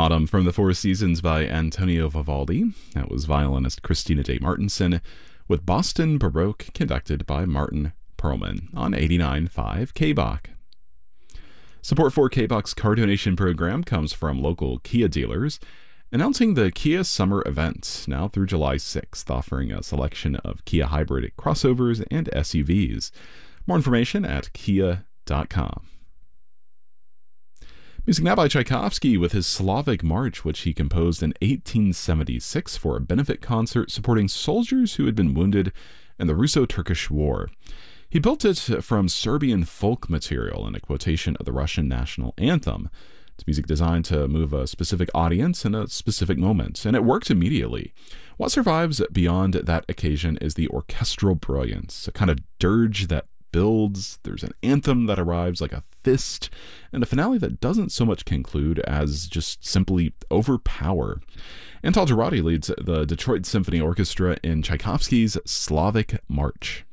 Autumn from the Four Seasons by Antonio Vivaldi. That was violinist Christina J. Martinson, with Boston Baroque conducted by Martin Perlman on 89.5 KBach. Support for KBach's car donation program comes from local Kia dealers, announcing the Kia Summer Event now through July 6th, offering a selection of Kia hybrid crossovers and SUVs. More information at kia.com. Music now by Tchaikovsky with his Slavic March, which he composed in 1876 for a benefit concert supporting soldiers who had been wounded in the Russo-Turkish War. He built it from Serbian folk material in a quotation of the Russian national anthem. It's music designed to move a specific audience in a specific moment, and it worked immediately. What survives beyond that occasion is the orchestral brilliance, a kind of dirge that builds. There's an anthem that arrives like a fist, and a finale that doesn't so much conclude as just simply overpower. Antal Girardi leads the Detroit Symphony Orchestra in Tchaikovsky's Slavic March.